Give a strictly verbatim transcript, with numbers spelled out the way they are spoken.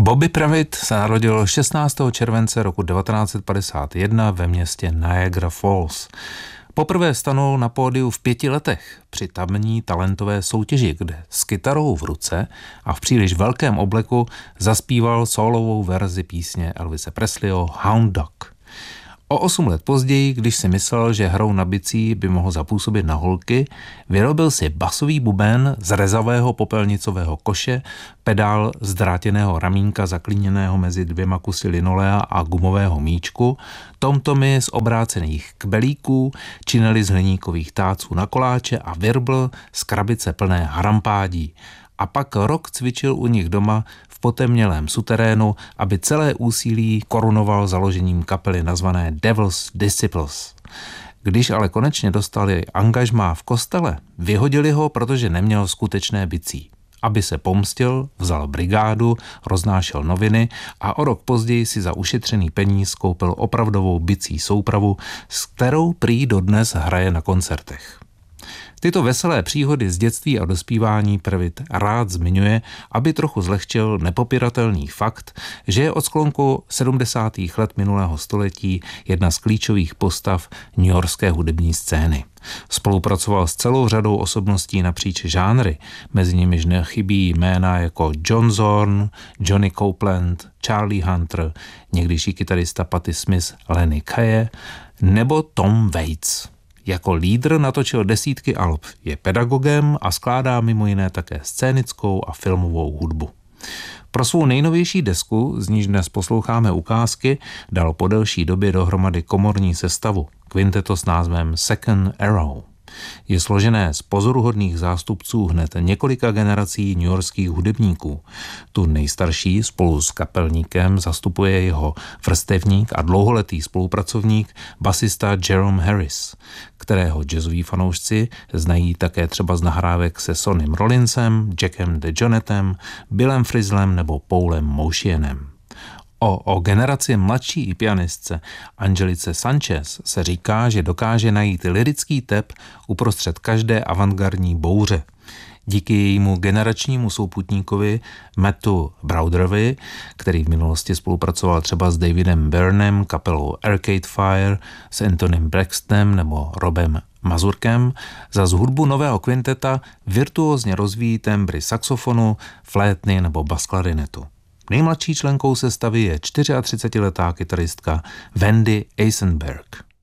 Bobby Pravitt se narodil šestnáctého července roku devatenáct set padesát jedna ve městě Niagara Falls. Poprvé stanul na pódiu v pěti letech při tamní talentové soutěži, kde s kytarou v ruce a v příliš velkém obleku zaspíval sólovou verzi písně Elvise Presleyho Hound Dog. O osm let později, když si myslel, že hrou na bicí by mohl zapůsobit na holky, vyrobil si basový buben z rezavého popelnicového koše, pedál z drátěného ramínka zaklíněného mezi dvěma kusy linolea a gumového míčku, tomtomy z obrácených kbelíků, činely z hliníkových táců na koláče a virbl z krabice plné harampádí. A pak rok cvičil u nich doma v potemnělém suterénu, aby celé úsilí korunoval založením kapely nazvané Devil's Disciples. Když ale konečně dostali angažmá v kostele, vyhodili ho, protože neměl skutečné bicí. Aby se pomstil, vzal brigádu, roznášel noviny a o rok později si za ušetřený peníz koupil opravdovou bicí soupravu, s kterou prý dodnes hraje na koncertech. Tyto veselé příhody z dětství a dospívání Pravitt rád zmiňuje, aby trochu zlehčil nepopiratelný fakt, že je od sklonku sedmdesátých let minulého století jedna z klíčových postav newyorské hudební scény. Spolupracoval s celou řadou osobností napříč žánry, mezi nimiž nechybí jména jako John Zorn, Johnny Copeland, Charlie Hunter, někdejší kytarista Patti Smith, Lenny Kaye nebo Tom Waits. Jako lídr natočil desítky alb, je pedagogem a skládá mimo jiné také scénickou a filmovou hudbu. Pro svou nejnovější desku, z níž dnes posloucháme ukázky, dal po delší době dohromady komorní sestavu, kvinteto s názvem Second Arrow. Je složené z pozoruhodných zástupců hned několika generací newyorských hudebníků. Tu nejstarší spolu s kapelníkem zastupuje jeho vrstevník a dlouholetý spolupracovník basista Jerome Harris, kterého jazzoví fanoušci znají také třeba z nahrávek se Sonnym Rollinsem, Jackem DeJohnettem, Billem Frisellem nebo Paulem Motianem. O, o generaci mladší pianistce Angelice Sanchez se říká, že dokáže najít lyrický tep uprostřed každé avantgardní bouře. Díky jejímu generačnímu souputníkovi Mattu Browderovi, který v minulosti spolupracoval třeba s Davidem Byrnem, kapelou Arcade Fire, s Antonym Braxtonem nebo Robem Mazurkem, za hudbu nového kvinteta virtuózně rozvíjí tembry saxofonu, flétny nebo basklarinetu. Nejmladší členkou sestavy je třicetičtyřletá kytaristka Wendy Eisenberg.